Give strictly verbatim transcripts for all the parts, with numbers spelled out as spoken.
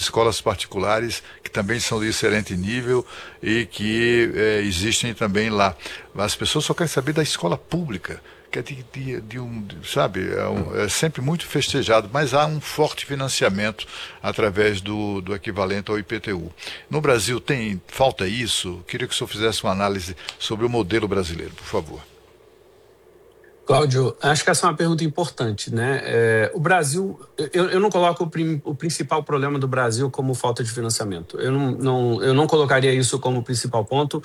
escolas particulares, que também são de excelente nível e que é, existem também lá. As pessoas só querem saber da escola pública, que é de, de, de um, de, sabe, é, um, é sempre muito festejado, mas há um forte financiamento através do, do equivalente ao I P T U. No Brasil tem, falta isso? Queria que o senhor fizesse uma análise sobre o modelo brasileiro, por favor. Cláudio, acho que essa é uma pergunta importante, né? É, o Brasil, eu, eu não coloco o, prim, o principal problema do Brasil como falta de financiamento. Eu não, não, eu não colocaria isso como principal ponto.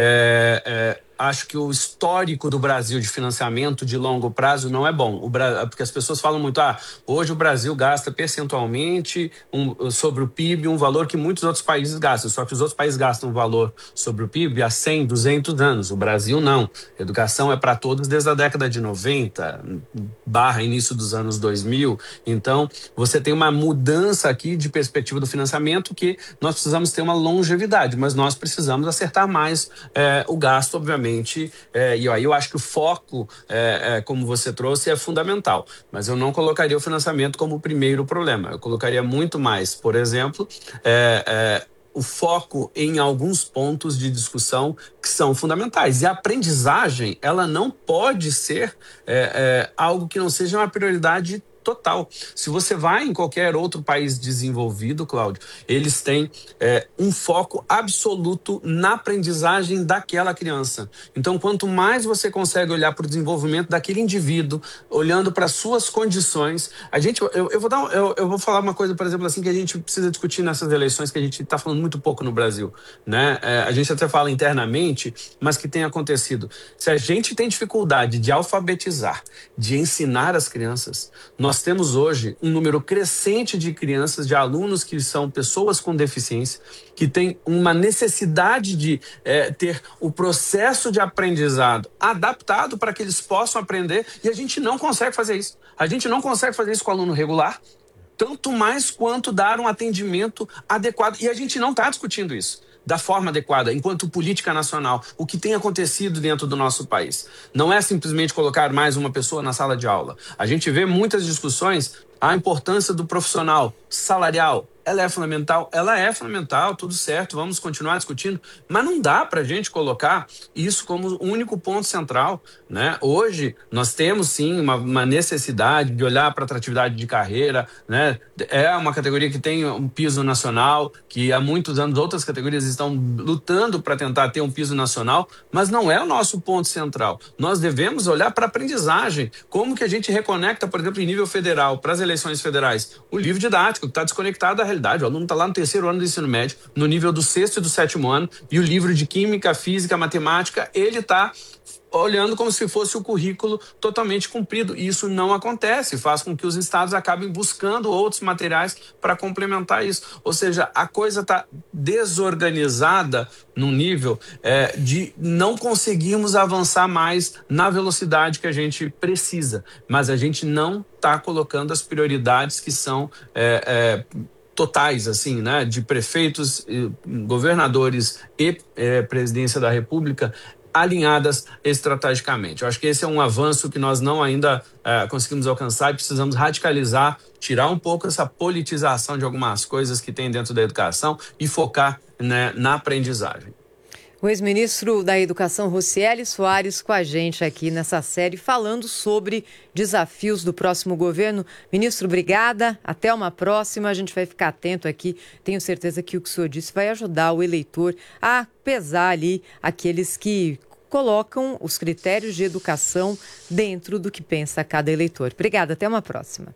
É, é, acho que o histórico do Brasil de financiamento de longo prazo não é bom. O, porque as pessoas falam muito, ah, hoje o Brasil gasta percentualmente um, sobre o P I B um valor que muitos outros países gastam. Só que os outros países gastam um valor sobre o P I B há cem, duzentos anos. O Brasil não. Educação é para todos desde a década de noventa, barra início dos anos dois mil. Então, você tem uma mudança aqui de perspectiva do financiamento que nós precisamos ter uma longevidade, mas nós precisamos acertar mais é, o gasto, obviamente. É, e aí eu acho que o foco, é, é, como você trouxe, é fundamental. Mas eu não colocaria o financiamento como o primeiro problema. Eu colocaria muito mais, por exemplo, é, é, o foco em alguns pontos de discussão que são fundamentais. E a aprendizagem, ela não pode ser é, é, algo que não seja uma prioridade total. Se você vai em qualquer outro país desenvolvido, Cláudio, eles têm é, um foco absoluto na aprendizagem daquela criança. Então, quanto mais você consegue olhar para o desenvolvimento daquele indivíduo, olhando para suas condições, a gente, eu, eu vou dar, eu, eu vou falar uma coisa, por exemplo, assim, que a gente precisa discutir nessas eleições, que a gente está falando muito pouco no Brasil, né? É, a gente até fala internamente, mas que tem acontecido. Se a gente tem dificuldade de alfabetizar, de ensinar as crianças, nós Nós temos hoje um número crescente de crianças, de alunos que são pessoas com deficiência, que têm uma necessidade de é, ter o processo de aprendizado adaptado para que eles possam aprender, e a gente não consegue fazer isso. A gente não consegue fazer isso com o aluno regular, tanto mais quanto dar um atendimento adequado. E a gente não está discutindo isso da forma adequada, enquanto política nacional, o que tem acontecido dentro do nosso país. Não é simplesmente colocar mais uma pessoa na sala de aula. A gente vê muitas discussões, a importância do profissional salarial. Ela é fundamental? Ela é fundamental, tudo certo, vamos continuar discutindo, mas não dá para a gente colocar isso como o único ponto central, né? Hoje, nós temos sim uma, uma necessidade de olhar para a atratividade de carreira, né? É uma categoria que tem um piso nacional, que há muitos anos outras categorias estão lutando para tentar ter um piso nacional, mas não é o nosso ponto central. Nós devemos olhar para a aprendizagem, como que a gente reconecta, por exemplo, em nível federal, para as eleições federais, o livro didático, que está desconectado da realidade. O aluno está lá no terceiro ano do ensino médio, no nível do sexto e do sétimo ano, e o livro de química, física, matemática, ele está olhando como se fosse o currículo totalmente cumprido. E isso não acontece, faz com que os estados acabem buscando outros materiais para complementar isso. Ou seja, a coisa está desorganizada num nível é, de não conseguirmos avançar mais na velocidade que a gente precisa. Mas a gente não está colocando as prioridades que são É, é, totais, assim, né, de prefeitos, governadores e eh, presidência da República alinhadas estrategicamente. Eu acho que esse é um avanço que nós não ainda eh, conseguimos alcançar e precisamos radicalizar, tirar um pouco essa politização de algumas coisas que tem dentro da educação e focar, né, na aprendizagem. O ex-ministro da Educação, Rocieli Soares, com a gente aqui nessa série, falando sobre desafios do próximo governo. Ministro, obrigada. Até uma próxima. A gente vai ficar atento aqui. Tenho certeza que o que o senhor disse vai ajudar o eleitor a pesar ali aqueles que colocam os critérios de educação dentro do que pensa cada eleitor. Obrigada. Até uma próxima.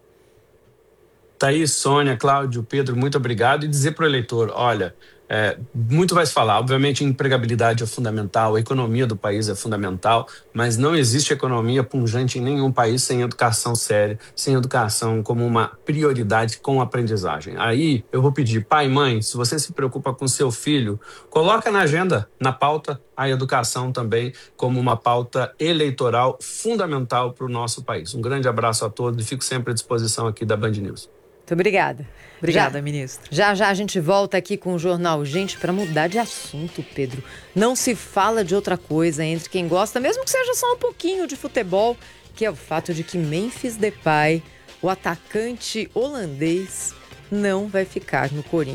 Thaís, Sônia, Cláudio, Pedro, muito obrigado. E dizer para o eleitor, olha, é, muito vai se falar, obviamente a empregabilidade é fundamental, a economia do país é fundamental, mas não existe economia pungente em nenhum país sem educação séria, sem educação como uma prioridade com aprendizagem. Aí eu vou pedir, pai e mãe, se você se preocupa com seu filho, coloca na agenda, na pauta, a educação também como uma pauta eleitoral fundamental para o nosso país. Um grande abraço a todos e fico sempre à disposição aqui da Band News. Muito obrigada. Obrigada, já, ministra. Já, já a gente volta aqui com o Jornal Gente para mudar de assunto, Pedro. Não se fala de outra coisa entre quem gosta, mesmo que seja só um pouquinho de futebol, que é o fato de que Memphis Depay, o atacante holandês, não vai ficar no Corinthians.